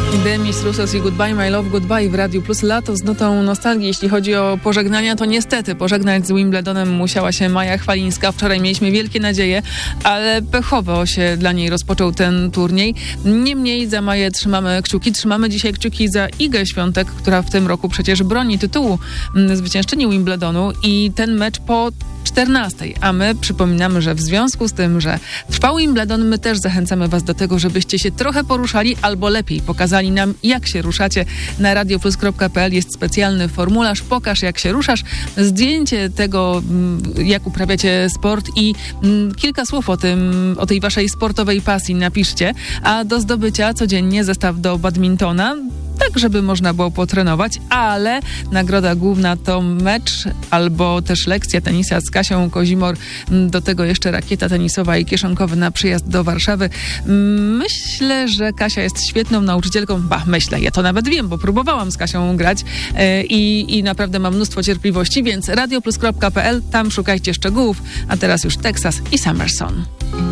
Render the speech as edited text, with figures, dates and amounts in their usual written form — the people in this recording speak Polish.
Demis Roussos i Goodbye My Love Goodbye w Radiu Plus. Lato z notą nostalgii. Jeśli chodzi o pożegnania, to niestety pożegnać z Wimbledonem musiała się Maja Chwalińska. Wczoraj mieliśmy wielkie nadzieje, ale pechowo się dla niej rozpoczął ten turniej. Niemniej za Maję trzymamy kciuki. Trzymamy dzisiaj kciuki za Igę Świątek, która w tym roku przecież broni tytułu zwyciężczyni Wimbledonu i ten mecz po 14. A my przypominamy, że w związku z tym, że trwał Wimbledon, my też zachęcamy was do tego, żebyście się trochę poruszali, albo lepiej pokazali nam, jak się ruszacie. Na radioplus.pl jest specjalny formularz Pokaż, jak się ruszasz. Zdjęcie tego, jak uprawiacie sport i kilka słów o tej waszej sportowej pasji napiszcie. A do zdobycia codziennie zestaw do badmintona, tak żeby można było potrenować, ale nagroda główna to mecz albo też lekcja tenisa z Kasią Kozimor, do tego jeszcze rakieta tenisowa i kieszonkowy na przyjazd do Warszawy. Myślę, że Kasia jest świetną nauczycielką. Myślę, ja to nawet wiem, bo próbowałam z Kasią grać i naprawdę mam mnóstwo cierpliwości, więc radioplus.pl, tam szukajcie szczegółów, a teraz już Texas i Summer Son.